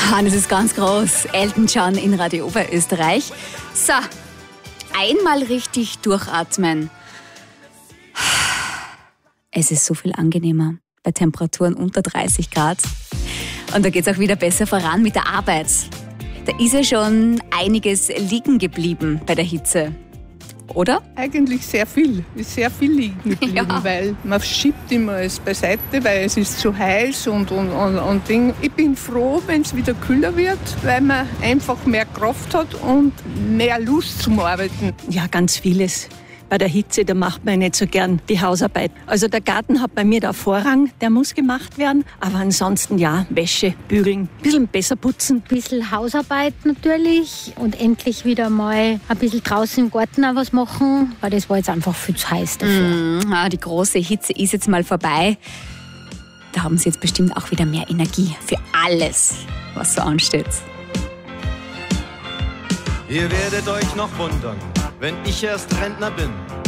Und es ist ganz groß. Elton John in Radio Oberösterreich. So, einmal richtig durchatmen. Es ist so viel angenehmer bei Temperaturen unter 30 Grad. Und da geht es auch wieder besser voran mit der Arbeit. Da ist ja schon einiges liegen geblieben bei der Hitze. Oder? Eigentlich sehr viel. Ist sehr viel liegen geblieben, Ja. weil man schiebt immer es beiseite, weil es ist zu heiß und Ding. Ich bin froh, wenn es wieder kühler wird, weil man einfach mehr Kraft hat und mehr Lust zum Arbeiten. Ja, ganz vieles. Bei der Hitze, da macht man nicht so gern die Hausarbeit. Also der Garten hat bei mir da Vorrang, der muss gemacht werden. Aber ansonsten ja, Wäsche, bügeln, ein bisschen besser putzen. Ein bisschen Hausarbeit natürlich und endlich wieder mal ein bisschen draußen im Garten auch was machen, weil das war jetzt einfach viel zu heiß dafür. Die große Hitze ist jetzt mal vorbei. Da haben Sie jetzt bestimmt auch wieder mehr Energie für alles, was so ansteht. Ihr werdet euch noch wundern, wenn ich erst Rentner bin.